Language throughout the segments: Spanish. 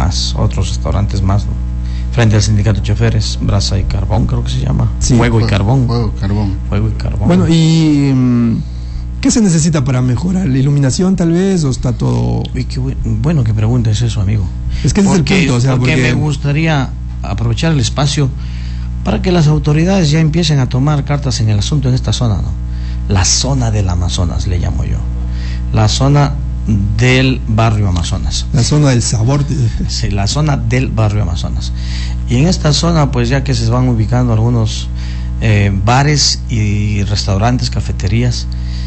más otros restaurantes más, ¿no? Frente al sindicato de choferes, Brasa y Carbón, creo que se llama. Sí, Fuego y Carbón. Fuego y Carbón. Bueno, ¿y qué se necesita para mejorar? ¿La iluminación tal vez o está todo...? Uy, bueno que preguntes eso, amigo. Es que ese es el punto, o sea, porque me gustaría aprovechar el espacio para que las autoridades ya empiecen a tomar cartas en el asunto en esta zona, ¿no? La zona del Amazonas, le llamo yo. La zona del barrio Amazonas. La zona del sabor. Sí, la zona del barrio Amazonas. Y en esta zona, pues ya que se van ubicando algunos bares y restaurantes, cafeterías,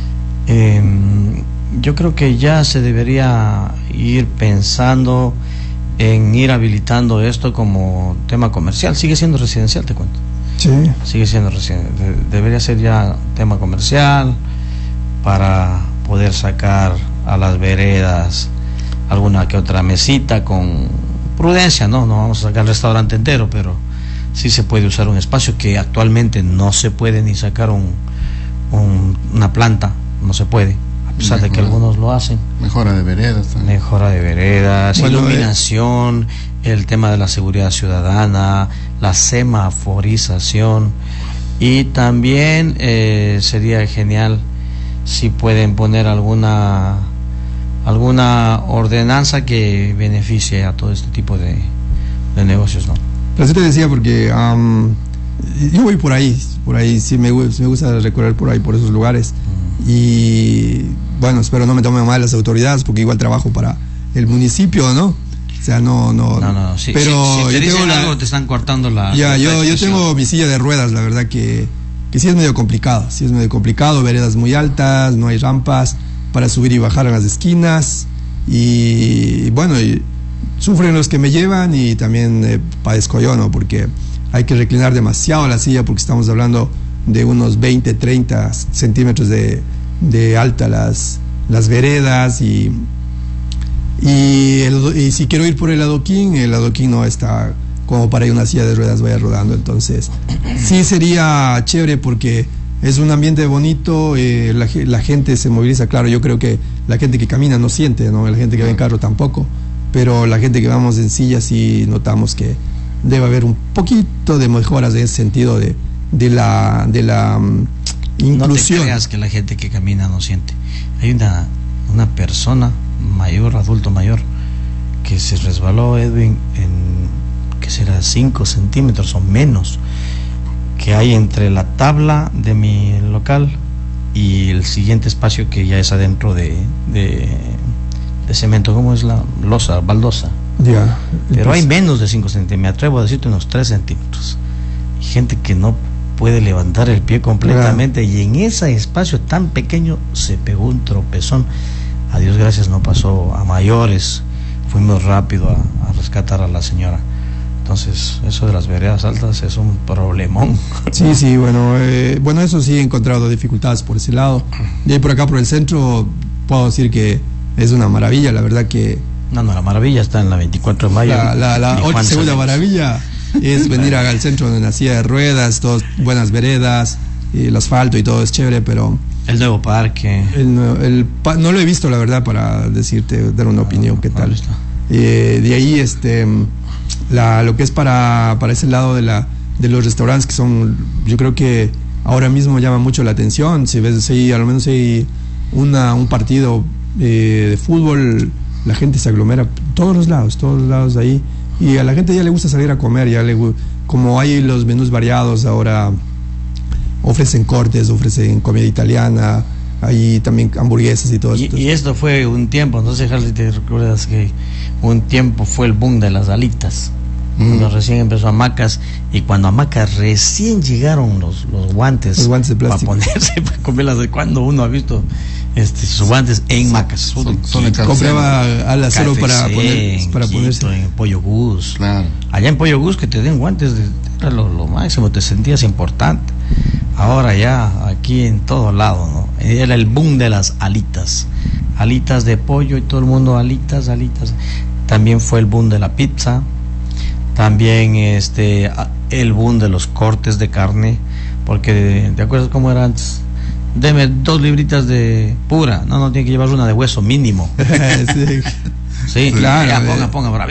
yo creo que ya se debería ir pensando en ir habilitando esto como tema comercial. Sigue siendo residencial, te cuento. Sí. Sigue siendo residencial. Debería ser ya tema comercial para poder sacar a las veredas alguna que otra mesita con prudencia, no vamos a sacar el restaurante entero, pero sí se puede usar un espacio que actualmente no se puede ni sacar una planta, no se puede, a pesar de que algunos lo hacen. Mejora de veredas también. Mejora de veredas, bueno, iluminación, el tema de la seguridad ciudadana, la semaforización, y también sería genial si pueden poner alguna ordenanza que beneficie a todo este tipo de negocios, ¿no? Pero sí te decía porque yo voy por ahí sí me gusta recorrer por ahí, por esos lugares, y bueno, espero no me tomen mal las autoridades porque igual trabajo para el municipio, ¿no? O sea, no, sí, pero si te dicen algo te están cortando la... yo tengo mi silla de ruedas, la verdad que sí es medio complicado, veredas muy altas, no hay rampas para subir y bajar a las esquinas, y bueno, sufren los que me llevan y también padezco yo, ¿no? Porque hay que reclinar demasiado la silla porque estamos hablando de unos 20, 30 centímetros de alta las veredas, y si quiero ir por el adoquín no está como para que una silla de ruedas vaya rodando. Entonces sí sería chévere porque es un ambiente bonito, la gente se moviliza. Claro, yo creo que la gente que camina no siente, ¿no? La gente que va en carro tampoco, pero la gente que vamos en silla sí notamos que debe haber un poquito de mejoras en ese sentido de la inclusión. No te creas que la gente que camina no siente. Hay una persona mayor, adulto mayor, que se resbaló, Edwin, que será 5 centímetros o menos, que hay entre la tabla de mi local y el siguiente espacio, que ya es adentro de cemento, ¿cómo es la losa, baldosa? Ya. Pero hay menos de 5 centímetros, me atrevo a decirte unos 3 centímetros. Hay gente que no puede levantar el pie completamente, y en ese espacio tan pequeño se pegó un tropezón. A Dios gracias no pasó a mayores, fuimos rápido a rescatar a la señora. Entonces, eso de las veredas altas es un problemón. Sí, bueno, eso sí he encontrado dificultades por ese lado. Y ahí por acá, por el centro, puedo decir que es una maravilla, la verdad que... No, la maravilla está en la 24 de mayo. La segunda maravilla es venir al centro en una silla de ruedas, todas buenas veredas, el asfalto y todo es chévere, pero... El nuevo parque. No lo he visto, la verdad, para dar una opinión, qué tal. De ahí, lo que es para ese lado de los restaurantes, que son, yo creo que ahora mismo llama mucho la atención. Si ves, a lo menos hay un partido de fútbol, la gente se aglomera todos los lados de ahí, y a la gente ya le gusta salir a comer, como hay los menús variados ahora, ofrecen cortes, ofrecen comida italiana, hay también hamburguesas y todo esto. Y esto fue un tiempo, no sé, Harley, te recuerdas que un tiempo fue el boom de las alitas, cuando recién empezó Hamacas, y cuando Hamacas recién llegaron los guantes de plástico para ponerse, para comerlas. De cuando uno ha visto sus guantes en Macas. Compraba alas solo para ponerse en Pollo Gus. Claro. Allá en Pollo Gus, que te den guantes era lo máximo, te sentías importante. Ahora ya aquí en todo lado, ¿no? Era el boom de las alitas de pollo, y todo el mundo alitas. También fue el boom de la pizza, también el boom de los cortes de carne, porque ¿te acuerdas cómo era antes? Deme 2 libritas de pura, no tiene que llevar una de hueso mínimo. Sí. Sí, claro, ya, ponga,